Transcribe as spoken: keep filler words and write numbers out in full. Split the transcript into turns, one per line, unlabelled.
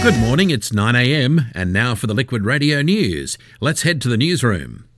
Good morning, it's nine a m and now for the Liquid Radio News. Let's head to the newsroom.